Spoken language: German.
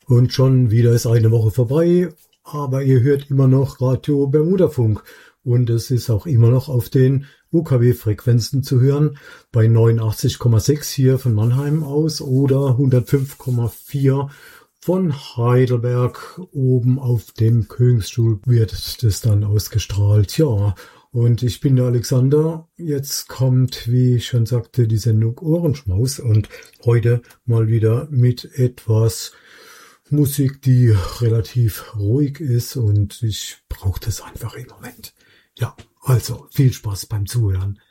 Und schon wieder ist eine Woche vorbei, aber ihr hört immer noch Radio Bermudafunk. Und es ist auch immer noch auf den UKW-Frequenzen zu hören, bei 89,6 hier von Mannheim aus oder 105,4 von Heidelberg. Oben auf dem Königsstuhl wird das dann ausgestrahlt. Ja, und ich bin der Alexander. Jetzt kommt, wie ich schon sagte, die Sendung Ohrenschmaus und heute mal wieder mit etwas Musik, die relativ ruhig ist und ich brauche das einfach im Moment. Ja, also viel Spaß beim Zuhören.